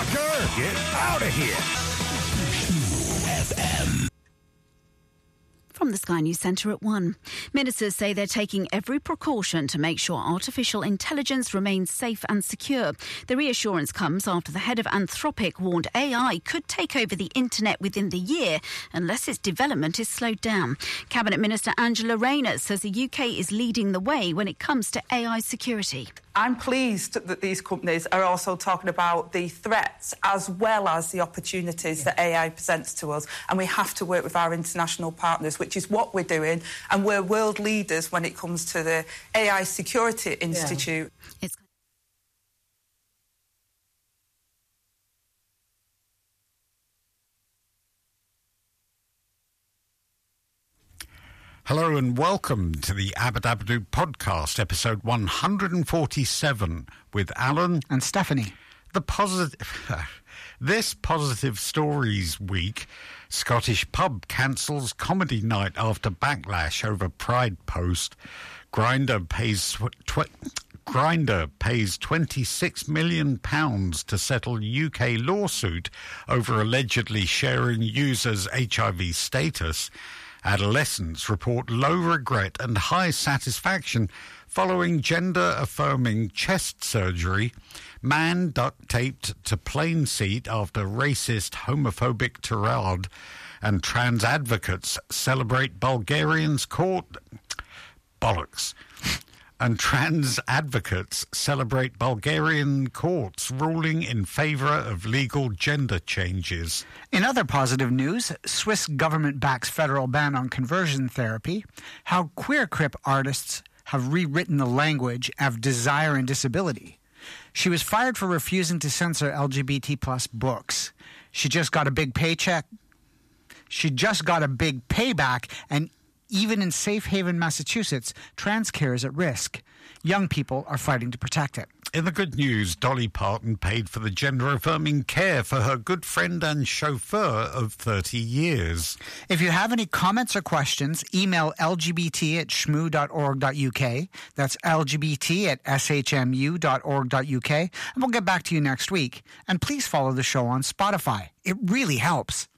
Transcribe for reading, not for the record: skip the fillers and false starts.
Parker, get out of here. FM. From the Sky News Centre at 1. Ministers say they're taking every precaution to make sure artificial intelligence remains safe and secure. The reassurance comes after the head of Anthropic warned AI could take over the internet within the year unless its development is slowed down. Cabinet Minister Angela Rayner says the UK is leading the way when it comes to AI security. I'm pleased that these companies are also talking about the threats as well as the opportunities that AI presents to us. And we have to work with our international partners, which is what we're doing. And we're world leaders when it comes to the AI Security Institute. It's Hello and welcome to the Abadabadoo podcast, episode 147, with Alan and Stephanie. This Positive Stories week, Scottish pub cancels comedy night after backlash over Pride post. Grindr pays £26 million to settle UK lawsuit over allegedly sharing users' HIV status. Adolescents report low regret and high satisfaction following gender-affirming chest surgery. Man duct-taped to plane seat after racist homophobic tirade. And trans advocates celebrate Bulgarians court... Bollocks. And trans advocates celebrate Bulgarian courts ruling in favour of legal gender changes. In other positive news, Swiss government backs federal ban on conversion therapy, how queer crip artists have rewritten the language of desire and disability. She was fired for refusing to censor LGBT plus books. She just got a big paycheck. She just got a big payback, and even in Safe Haven, Massachusetts, trans care is at risk. Young people are fighting to protect it. In the good news, Dolly Parton paid for the gender-affirming care for her good friend and chauffeur of 30 years. If you have any comments or questions, email lgbt@shmoo.org.uk. That's lgbt@shmu.org.uk. And we'll get back to you next week. And please follow the show on Spotify. It really helps.